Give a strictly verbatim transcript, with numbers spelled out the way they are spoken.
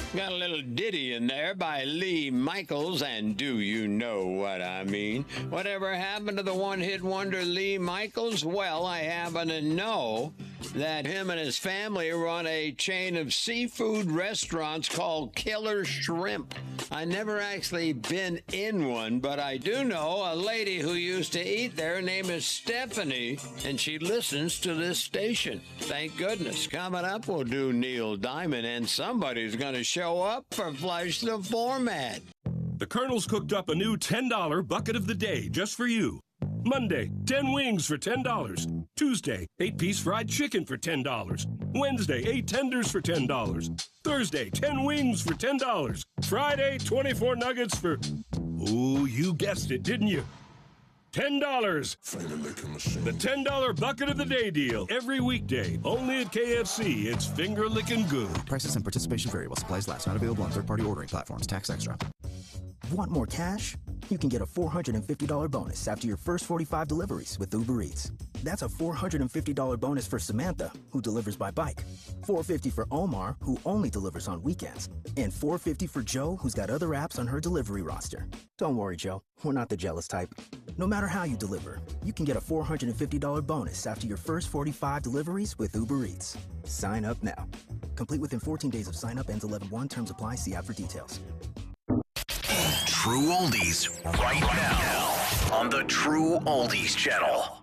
Got a little ditty in there by Lee Michaels, and do you know what I mean? Whatever happened to the one-hit wonder Lee Michaels? Well, I happen to know that him and his family run a chain of seafood restaurants called Killer Shrimp. I never actually been in one, but I do know a lady who used to eat there. Her name is Stephanie, and she listens to this station. Thank goodness. Coming up, we'll do Neil Diamond, and somebody's going to show up for Flush the Format. The Colonel's cooked up a new ten dollar bucket of the day just for you. Monday, ten wings for ten dollars. Tuesday, eight-piece fried chicken for ten dollars. Wednesday, eight tenders for ten dollars. Thursday, ten wings for ten dollars. Friday, twenty-four nuggets for... Oh, you guessed it, didn't you? ten dollars. The ten dollar bucket of the day deal. Every weekday. Only at K F C. It's finger-licking good. Prices and participation vary while supplies last. Not available on third-party ordering platforms. Tax extra. Want more cash? You can get a four hundred fifty dollars bonus after your first forty-five deliveries with Uber Eats. That's a four hundred fifty dollars bonus for Samantha, who delivers by bike. four hundred fifty dollars for Omar, who only delivers on weekends. And four hundred fifty dollars for Joe, who's got other apps on her delivery roster. Don't worry, Joe. We're not the jealous type. No matter how you deliver, you can get a four hundred fifty dollars bonus after your first forty-five deliveries with Uber Eats. Sign up now. Complete within fourteen days of sign up. Ends eleven one. Terms apply. See app for details. True Oldies right now on the True Oldies channel.